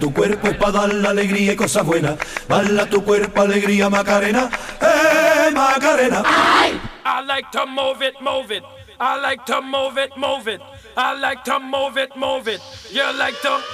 Tu cuerpo es para dar la alegría y cosas buenas. Bala tu cuerpo, alegría, Macarena. Macarena. I like to move it, move it. I like to move it, move it. I like to move it, move it. You like to